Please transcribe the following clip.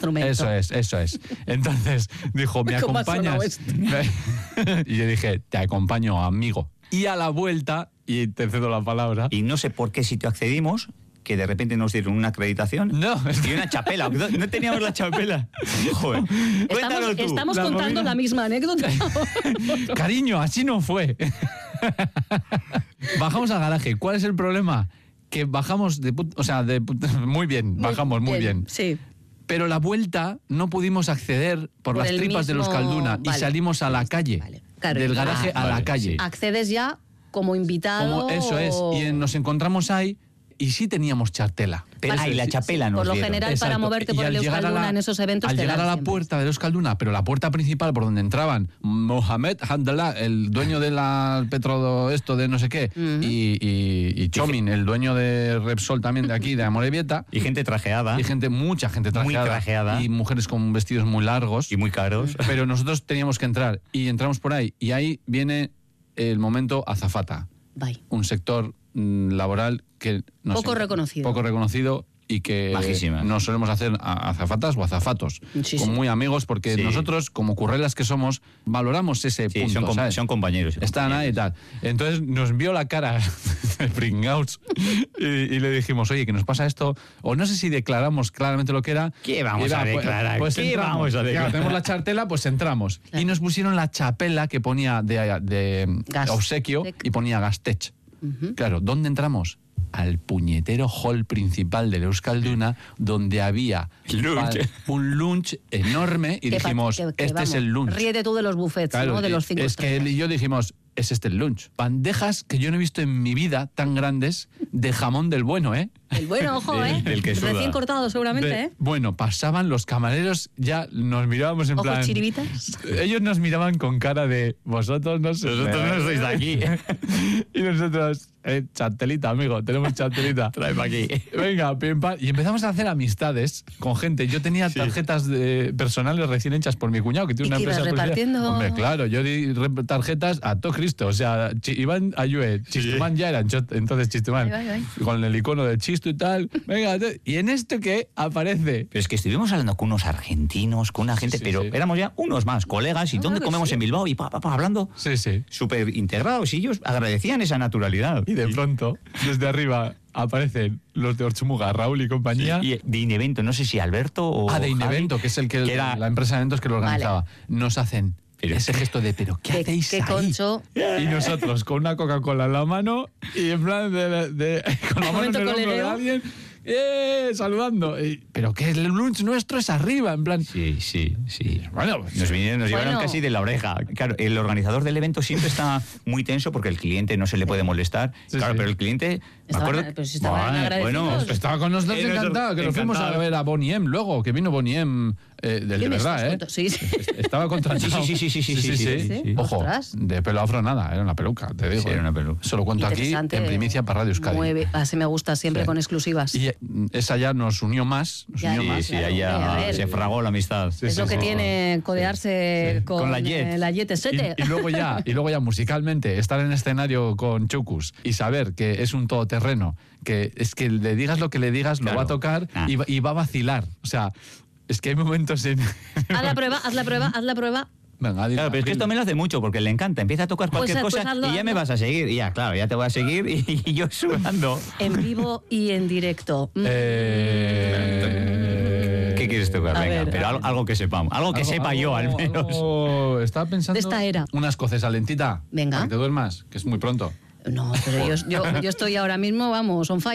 instrumento. Eso es. Entonces dijo, ¿me ¿Cómo ha acompañas? Y yo dije, te acompaño, amigo. Y a la vuelta, y te cedo la palabra. Y no sé por qué sitio accedimos, que de repente nos dieron una acreditación y una chapela. No teníamos la chapela. Joder. Cuéntalo tú. Estamos contando la misma anécdota. Cariño, así no fue. Bajamos al garaje. ¿Cuál es el problema? Que bajamos muy bien, bajamos muy bien. Sí. Pero la vuelta no pudimos acceder por las tripas de Euskalduna y salimos a la calle. Vale. Claro, del garaje a la calle. Accedes ya como invitado. Eso es. Y nos encontramos ahí y sí teníamos chartela. Pero la chapela nos por lo dieron. general, para moverte por el Euskalduna en esos eventos al llegar a la puerta del Euskalduna, pero la puerta principal por donde entraban Mohamed Handala, el dueño de la Petro de no sé qué, y Chomin, el dueño de Repsol también de aquí, de Amorebieta. Y gente trajeada. Y mucha gente trajeada. Muy trajeada. Y mujeres con vestidos muy largos. Y muy caros. Pero nosotros teníamos que entrar y entramos por ahí. Y ahí viene el momento azafata. Bye. Un sector laboral que poco reconocido y que Bajísima. no solemos hacer azafatas o azafatos con muy amigos, porque nosotros, como currelas que somos, valoramos ese punto. Son compañeros. Están ahí y tal. Entonces nos vio la cara de pringaos y le dijimos, oye, que nos pasa esto, o no sé si declaramos claramente lo que era. ¿Qué vamos a declarar? Pues ¿Qué vamos a declarar? Tenemos la chartela, pues entramos. Claro. Y nos pusieron la chapela que ponía de obsequio y ponía Gastech. Claro, ¿dónde entramos? Al puñetero hall principal de Euskalduna, donde había un lunch enorme y dijimos, este es el lunch. Ríete tú de los buffets, claro, ¿no? De los 5 estrellas. Es que él y yo dijimos, es este el lunch. Bandejas que yo no he visto en mi vida tan grandes de jamón del bueno, ¿eh? El bueno, ojo, ¿eh? El que suda. Recién cortado seguramente, ¿eh? Bueno, pasaban los camareros, ya nos mirábamos en plan... ¿Ojos chiribitas? Ellos nos miraban con cara de, vosotros no sois de aquí. Y nosotros, chantelita, amigo, tenemos chantelita. Trae para aquí. Venga, pim, pam. Y empezamos a hacer amistades con gente. Yo tenía tarjetas personales recién hechas por mi cuñado, que tiene una empresa... repartiendo? Hombre, claro, yo di tarjetas a todo Cristo. O sea, Iván Ayue, Chistumán ya eran, entonces Chistumán, con el icono de Chistu y tal. Venga, y en esto que aparece... Pero es que estuvimos hablando con unos argentinos, con una gente, pero éramos ya unos más colegas. ¿Y dónde comemos en Bilbao? Y hablando súper integrados. Y ellos agradecían esa naturalidad. Y de pronto, desde arriba, aparecen los de Orchumuga, Raúl y compañía. Y de Inevento, no sé si Alberto o de Inevento, que es el que era la empresa de eventos que lo organizaba. Nos hacen ese gesto de, ¿pero qué hacéis qué ahí? Concho. Y nosotros con una Coca-Cola en la mano y en plan con la mano en el hombro de alguien... saludando. Pero que el lunch nuestro es arriba, en plan... Sí. Bueno, nos llevaron casi de la oreja. Claro, el organizador del evento siempre está muy tenso porque el cliente no se le puede molestar. Pero el cliente... Estaba con nosotros encantado, que nos fuimos a ver a Bonnie M luego, que vino Bonnie M de verdad, Sí. Estaba contratado. Sí. Ojo, de pelo afro nada, era una peluca, te digo. Sí, era una peluca. Se lo cuento aquí en primicia para Radio Euskadi. Así me gusta siempre con exclusivas. Y esa ya nos unió más. Allá se fragó la amistad. Es lo que tiene codearse con la Jet. La Jet Sete. Y luego ya musicalmente, estar en escenario con Chucus y saber que es un todoterreno, que es que le digas lo que le digas, lo va a tocar y va a vacilar. O sea, es que hay momentos en... Haz la prueba. Venga, claro, pero es que esto me lo hace mucho porque le encanta. Empieza a tocar cualquier cosa y ya me vas a seguir. Y ya te voy a seguir y yo sudando. En vivo y en directo. ¿Qué quieres tocar? Venga, pero algo que sepamos. Algo que sepa yo, al menos. Estaba pensando... De esta era. Una escocesa lentita. Venga. Para que te duermas, que es muy pronto. No, pero yo estoy ahora mismo, vamos, on fire.